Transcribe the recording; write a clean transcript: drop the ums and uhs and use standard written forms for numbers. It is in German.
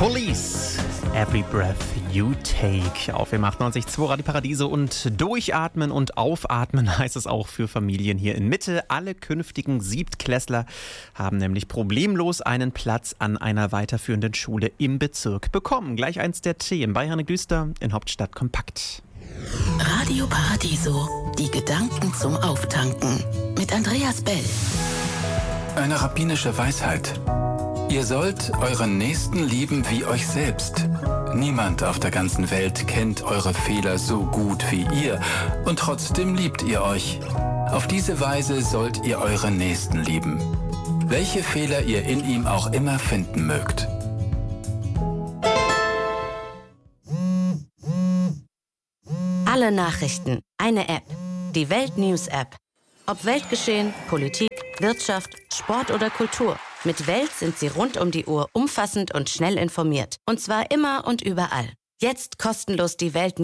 Police, Every Breath You Take. Auf FM 98.2 Radio Paradiso und durchatmen und aufatmen heißt es auch für Familien hier in Mitte. Alle künftigen Siebtklässler haben nämlich problemlos einen Platz an einer weiterführenden Schule im Bezirk bekommen. Gleich eins der Themen bei Herne Düster in Hauptstadt Kompakt. Radio Paradiso, die Gedanken zum Auftanken mit Andreas Bell. Eine rabbinische Weisheit. Ihr sollt euren Nächsten lieben wie euch selbst. Niemand auf der ganzen Welt kennt eure Fehler so gut wie ihr und trotzdem liebt ihr euch. Auf diese Weise sollt ihr euren Nächsten lieben. Welche Fehler ihr in ihm auch immer finden mögt. Alle Nachrichten, eine App. Die Welt-News-App. Ob Weltgeschehen, Politik, Wirtschaft, Sport oder Kultur. Mit Welt sind Sie rund um die Uhr umfassend und schnell informiert. Und zwar immer und überall. Jetzt kostenlos die Welt